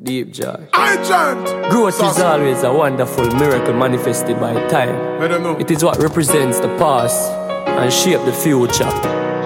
Deep joy. I chant. Growth is always a wonderful miracle manifested by time. I don't know. It is what represents the past and shape the future.